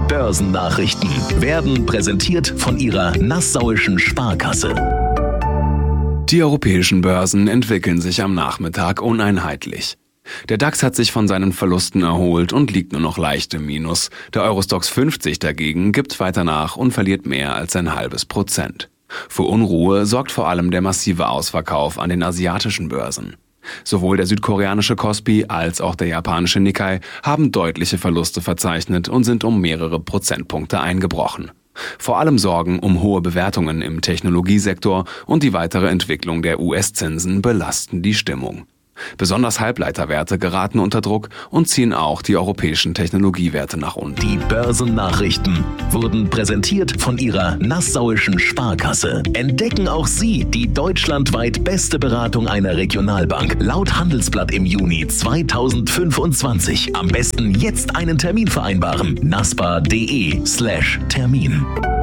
Börsennachrichten werden präsentiert von Ihrer Nassauischen Sparkasse. Die europäischen Börsen entwickeln sich am Nachmittag uneinheitlich. Der DAX hat sich von seinen Verlusten erholt und liegt nur noch leicht im Minus. Der Eurostoxx 50 dagegen gibt weiter nach und verliert mehr als 0,5%. Für Unruhe sorgt vor allem der massive Ausverkauf an den asiatischen Börsen. Sowohl der südkoreanische Kospi als auch der japanische Nikkei haben deutliche Verluste verzeichnet und sind um mehrere Prozentpunkte eingebrochen. Vor allem Sorgen um hohe Bewertungen im Technologiesektor und die weitere Entwicklung der US-Zinsen belasten die Stimmung. Besonders Halbleiterwerte geraten unter Druck und ziehen auch die europäischen Technologiewerte nach unten. Die Börsennachrichten wurden präsentiert von Ihrer Nassauischen Sparkasse. Entdecken auch Sie die deutschlandweit beste Beratung einer Regionalbank laut Handelsblatt im Juni 2025. Am besten jetzt einen Termin vereinbaren. naspa.de/Termin.